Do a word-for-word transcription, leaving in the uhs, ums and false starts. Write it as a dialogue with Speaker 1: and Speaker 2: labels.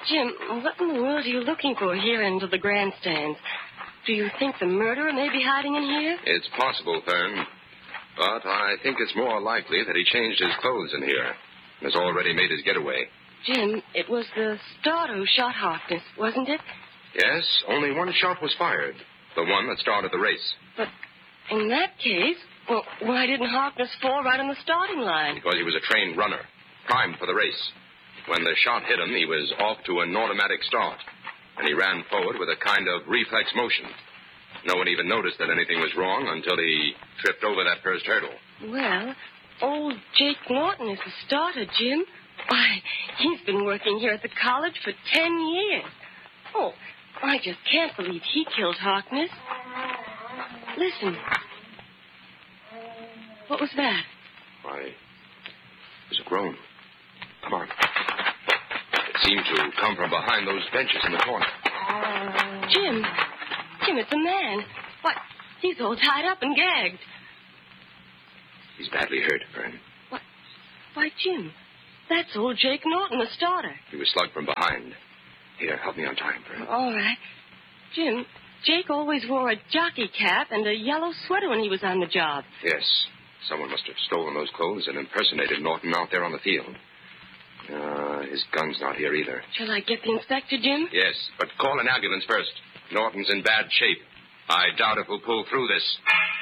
Speaker 1: Jim, what in the world are you looking for here into the grandstands? Do you think the murderer may be hiding in here?
Speaker 2: It's possible, Fern. But I think it's more likely that he changed his clothes in here and has already made his getaway.
Speaker 1: Jim, it was the starter who shot Harkness, wasn't it?
Speaker 2: Yes, only one shot was fired. The one that started the race.
Speaker 1: But in that case, well, why didn't Harkness fall right on the starting line?
Speaker 2: Because he was a trained runner, primed for the race. When the shot hit him, he was off to an automatic start, and he ran forward with a kind of reflex motion. No one even noticed that anything was wrong until he tripped over that first hurdle.
Speaker 1: Well, old Jake Norton is the starter, Jim. Why, he's been working here at the college for ten years. Oh, I just can't believe he killed Harkness. Listen. What was that?
Speaker 2: Why, it was a groan. Come on. It seemed to come from behind those benches in the corner.
Speaker 1: Jim. Jim, it's a man. What? He's all tied up and gagged.
Speaker 2: He's badly hurt, Fern.
Speaker 1: What? Why, Jim, that's old Jake Norton, the starter.
Speaker 2: He was slugged from behind. Here, help me untie him, Fern.
Speaker 1: All right. Jim, Jake always wore a jockey cap and a yellow sweater when he was on the job.
Speaker 2: Yes. Someone must have stolen those clothes and impersonated Norton out there on the field. Uh, his gun's not here either.
Speaker 1: Shall I get the inspector, Jim?
Speaker 2: Yes, but call an ambulance first. Norton's in bad shape. I doubt if we'll pull through this.